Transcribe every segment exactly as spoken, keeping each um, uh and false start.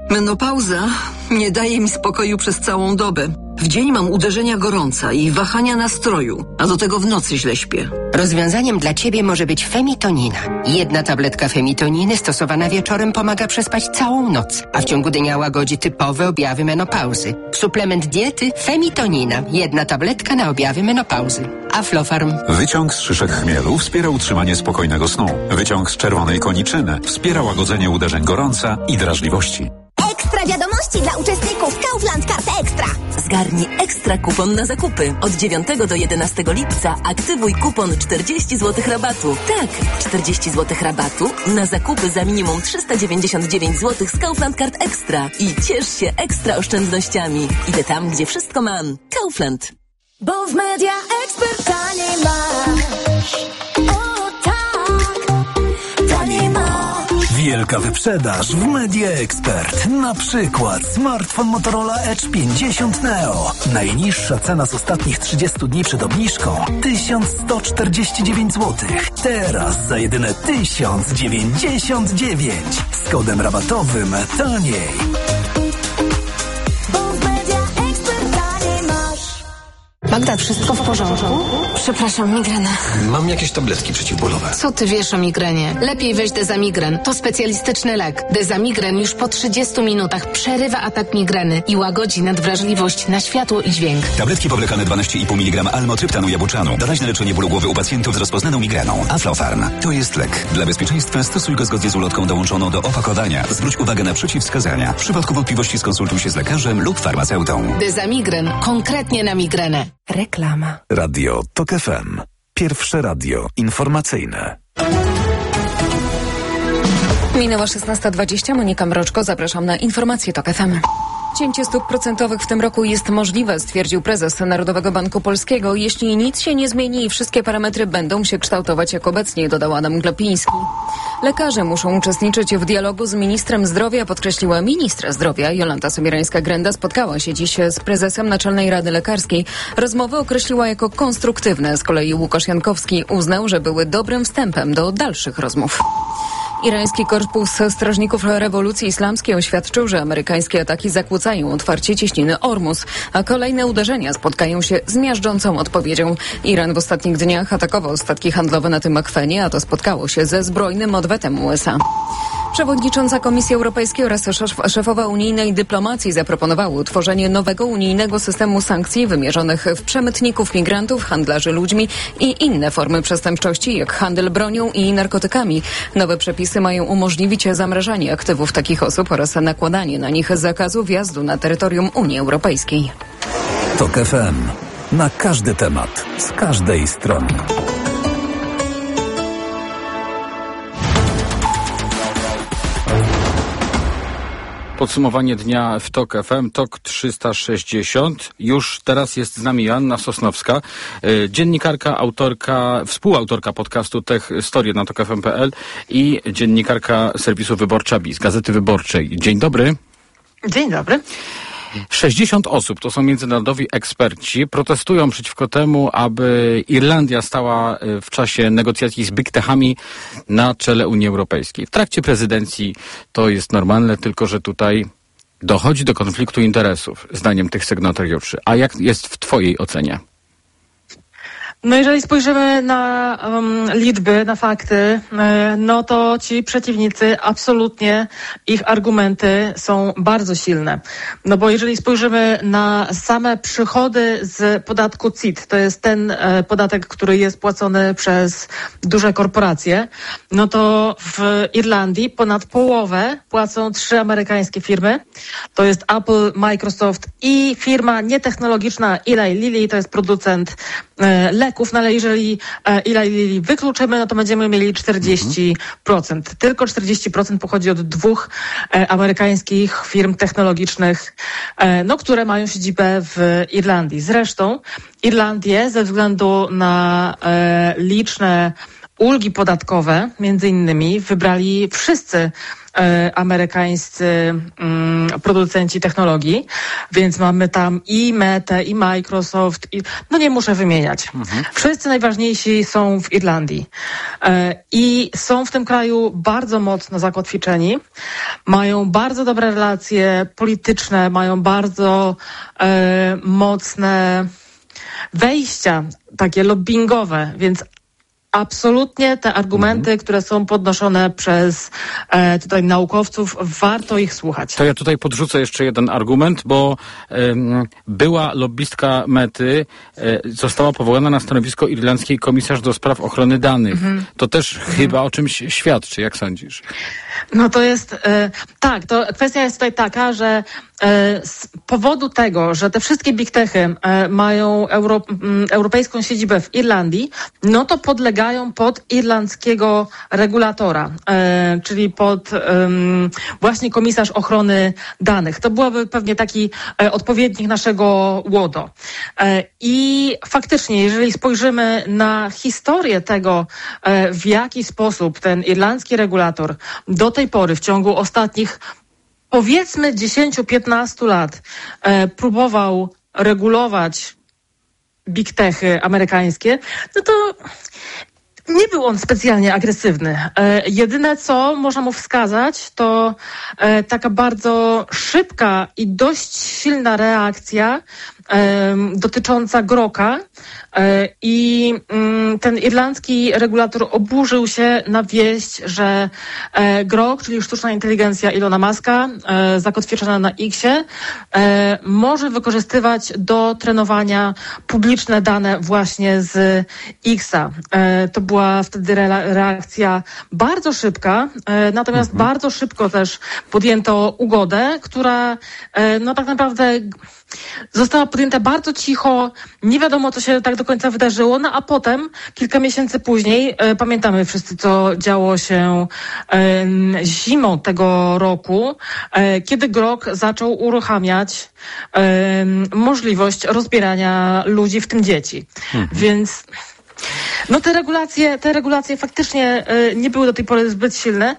Menopauza nie daje mi spokoju przez całą dobę. W dzień mam uderzenia gorąca i wahania nastroju, a do tego w nocy źle śpię. Rozwiązaniem dla Ciebie może być Femitonina. Jedna tabletka Femitoniny stosowana wieczorem pomaga przespać całą noc, a w ciągu dnia łagodzi typowe objawy menopauzy. Suplement diety Femitonina. Jedna tabletka na objawy menopauzy. Aflofarm. Wyciąg z szyszek chmielu wspiera utrzymanie spokojnego snu. Wyciąg z czerwonej koniczyny wspiera łagodzenie uderzeń gorąca i drażliwości. Ekstra wiadomości dla uczestników Kaufland Kart Ekstra. Zgarnij ekstra kupon na zakupy. Od dziewiątego do jedenastego lipca aktywuj kupon czterdzieści złotych rabatu. Tak, czterdzieści złotych rabatu na zakupy za minimum trzysta dziewięćdziesiąt dziewięć złotych z Kaufland Kart Ekstra. I ciesz się ekstra oszczędnościami. Idę tam, gdzie wszystko mam. Kaufland. Bo w Media Expert taniej masz. O tak, taniej masz. Wielka wyprzedaż w Media Expert. Na przykład smartfon Motorola Edge pięćdziesiąt Neo. Najniższa cena z ostatnich trzydziestu dni przed obniżką tysiąc sto czterdzieści dziewięć złotych. Teraz za jedyne tysiąc dziewięćdziesiąt dziewięć. Z kodem rabatowym taniej. Magda, wszystko w porządku? Przepraszam, migrena. Mam jakieś tabletki przeciwbólowe. Co ty wiesz o migrenie? Lepiej weź Dezamigren. To specjalistyczny lek. Dezamigren już po trzydziestu minutach przerywa atak migreny i łagodzi nadwrażliwość na światło i dźwięk. Tabletki powlekane dwanaście i pół miligrama almotryptanu jabłczanu. Doraźne leczenie bólu głowy u pacjentów z rozpoznaną migreną. Aflofarm. To jest lek. Dla bezpieczeństwa stosuj go zgodnie z ulotką dołączoną do opakowania. Zwróć uwagę na przeciwwskazania. W przypadku wątpliwości skonsultuj się z lekarzem lub farmaceutą. Dezamigren. Konkretnie na migrenę. Reklama. Radio Tok F M. Pierwsze radio informacyjne. Minęła szesnasta dwadzieścia. Monika Mroczko. Zapraszam na informacje Tok F M. Cięcie stóp procentowych w tym roku jest możliwe, stwierdził prezes Narodowego Banku Polskiego. Jeśli nic się nie zmieni i wszystkie parametry będą się kształtować jak obecnie, dodał Adam Glapiński. Lekarze muszą uczestniczyć w dialogu z ministrem zdrowia, podkreśliła ministra zdrowia. Jolanta Sobieраńska-Grenda spotkała się dziś z prezesem Naczelnej Rady Lekarskiej. Rozmowy określiła jako konstruktywne. Z kolei Łukasz Jankowski uznał, że były dobrym wstępem do dalszych rozmów. Irański Korpus Strażników Rewolucji Islamskiej oświadczył, że amerykańskie ataki zakłócają otwarcie cieśniny Ormus, a kolejne uderzenia spotkają się z miażdżącą odpowiedzią. Iran w ostatnich dniach atakował statki handlowe na tym akwenie, a to spotkało się ze zbrojnym odwetem U S A. Przewodnicząca Komisji Europejskiej oraz szefowa unijnej dyplomacji zaproponowały utworzenie nowego unijnego systemu sankcji wymierzonych w przemytników migrantów, handlarzy ludźmi i inne formy przestępczości, jak handel bronią i narkotykami. Nowe przepisy mają umożliwić zamrażanie aktywów takich osób oraz nakładanie na nich zakazu wjazdu na terytorium Unii Europejskiej. Tok F M. Na każdy temat, z każdej strony. Podsumowanie dnia w Tok F M, Tok trzysta sześćdziesiąt. Już teraz jest z nami Joanna Sosnowska, dziennikarka, autorka, współautorka podcastu Tech Story na tok f m kropka p l i dziennikarka serwisu Wyborcza Biz, Gazety Wyborczej. Dzień dobry. Dzień dobry. sześćdziesiąt osób, to są międzynarodowi eksperci, protestują przeciwko temu, aby Irlandia stała w czasie negocjacji z Big Techami na czele Unii Europejskiej. W trakcie prezydencji to jest normalne, tylko że tutaj dochodzi do konfliktu interesów, zdaniem tych sygnatariuszy. A jak jest w twojej ocenie? No jeżeli spojrzymy na um, liczby, na fakty, y, no to ci przeciwnicy absolutnie, ich argumenty są bardzo silne. No bo jeżeli spojrzymy na same przychody z podatku C I T, to jest ten y, podatek, który jest płacony przez duże korporacje, no to w Irlandii ponad połowę płacą trzy amerykańskie firmy. To jest Apple, Microsoft i firma nietechnologiczna Eli Lilly, to jest producent y, leków. No ale jeżeli e, Eli Lilly wykluczymy, no to będziemy mieli czterdzieści procent. Mhm. Tylko czterdzieści procent pochodzi od dwóch e, amerykańskich firm technologicznych, e, no, które mają siedzibę w Irlandii. Zresztą Irlandię ze względu na e, liczne ulgi podatkowe, między innymi, wybrali wszyscy e, amerykańscy mm, producenci technologii, więc mamy tam i Metę, i Microsoft, i, no nie muszę wymieniać. Mhm. Wszyscy najważniejsi są w Irlandii e, i są w tym kraju bardzo mocno zakotwiczeni, mają bardzo dobre relacje polityczne, mają bardzo e, mocne wejścia, takie lobbingowe, więc absolutnie te argumenty, mhm. które są podnoszone przez e, tutaj naukowców, warto ich słuchać. To ja tutaj podrzucę jeszcze jeden argument, bo e, była lobbystka Mety, e, została powołana na stanowisko irlandzkiej komisarz do spraw ochrony danych. Mhm. To też mhm. chyba o czymś świadczy, jak sądzisz? No to jest, e, tak, to kwestia jest tutaj taka, że e, z powodu tego, że te wszystkie big techy e, mają euro, m, europejską siedzibę w Irlandii, no to podlegają pod irlandzkiego regulatora, e, czyli pod e, właśnie komisarz ochrony danych. To byłoby pewnie taki e, odpowiednik naszego łodo. E, I faktycznie, jeżeli spojrzymy na historię tego, e, w jaki sposób ten irlandzki regulator do tej pory w ciągu ostatnich powiedzmy dziesięć do piętnastu lat e, próbował regulować big techy amerykańskie, no to nie był on specjalnie agresywny. E, jedyne, co można mu wskazać, to e, taka bardzo szybka i dość silna reakcja e, dotycząca groka. E, I mm, ten irlandzki regulator oburzył się na wieść, że e, grok, czyli sztuczna inteligencja Ilona Muska, e, zakotwiczona na X-ie, e, może wykorzystywać do trenowania publiczne dane właśnie z X-a. E, to była wtedy re- reakcja bardzo szybka, e, natomiast mhm. bardzo szybko też podjęto ugodę, która e, no tak naprawdę została podjęta bardzo cicho, nie wiadomo, co się tak do końca wydarzyło, no a potem, kilka miesięcy później, e, pamiętamy wszyscy, co działo się e, zimą tego roku, e, kiedy grok zaczął uruchamiać e, możliwość rozbierania ludzi, w tym dzieci. Mhm. Więc no te regulacje, te regulacje faktycznie e, nie były do tej pory zbyt silne,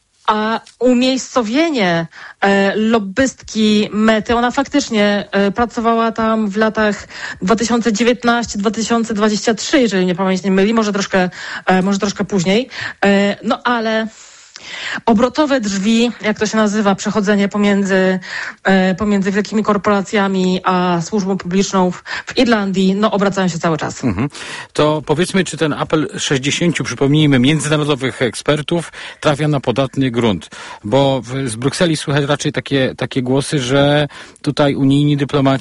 a umiejscowienie e, lobbystki Mety, ona faktycznie e, pracowała tam w latach dwa tysiące dziewiętnasty do dwa tysiące dwudziestego trzeciego, jeżeli mnie pamięć nie myli, może troszkę, e, może troszkę później. E, no ale obrotowe drzwi, jak to się nazywa, przechodzenie pomiędzy, e, pomiędzy wielkimi korporacjami a służbą publiczną w, w Irlandii, no obracają się cały czas. Mhm. To powiedzmy, czy ten apel sześćdziesięciu, przypomnijmy, międzynarodowych ekspertów trafia na podatny grunt, bo w, z Brukseli słychać raczej takie, takie głosy, że tutaj unijni dyplomaci